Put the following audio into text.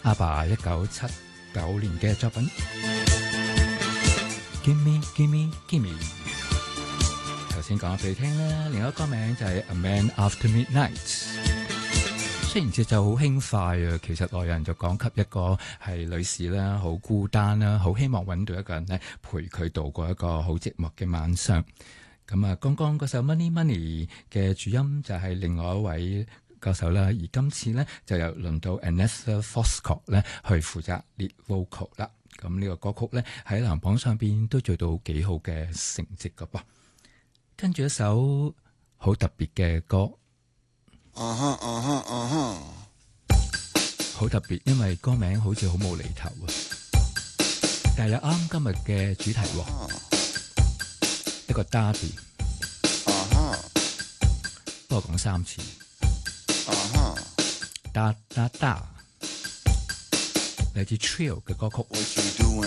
阿爸1979年嘅作品。Give me, give me, give me。頭先講咗俾你聽啦，另一個歌名就係 A Man After Midnight。雖然節奏好輕快啊，其實內人就講給一個係女士啦，好孤單啦，好希望揾到一個人咧陪佢度過一個好寂寞嘅晚上。咁啊，剛剛嗰首 Money Money 嘅主音就係另外一位歌手啦，而今次咧就由輪到 Annetta Foscott 咧去負責 lead vocal 啦。咁呢個歌曲咧喺流行榜上邊都做到幾好嘅成績噶噃。跟住一首好特別嘅歌。好特別，因為歌名好似好無厘頭啊，但係又啱今日嘅主題喎，一個 Derby， 不過講3次，da da da，嚟自 Trio 嘅歌曲。